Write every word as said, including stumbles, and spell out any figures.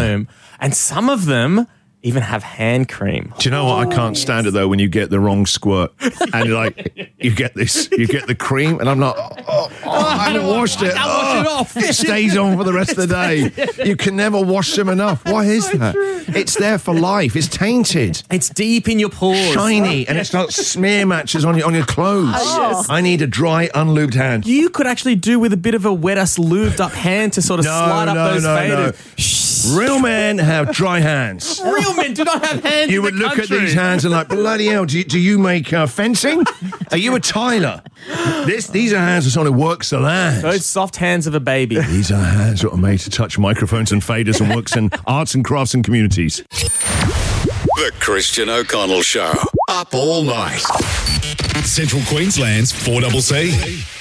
home. And some of them even have hand cream. Do you know what? I can't stand it though when you get the wrong squirt and you're like you get this, you get the cream, and I'm like, oh, oh, oh I haven't washed it. I can't oh, wash it off. It stays on for the rest of the day. You can never wash them enough. Why is that? It's there for life. It's tainted. It's deep in your pores. Shiny, and it's not smear matches on your on your clothes. Oh. I need a dry, unlubed hand. You could actually do with a bit of a wetter, lubed up hand to sort of No, slide up no, those no, faded. no. Real men have dry hands. Real men do not have hands. You in would the look country. at these hands and like, bloody hell, do you, do you make uh, fencing? Are you a tiler? This, these are hands of someone who works the land. Those soft hands of a baby. These are hands that are made to touch microphones and faders and works in arts and crafts and communities. The Christian O'Connell Show. Up all night. Central Queensland's four C C.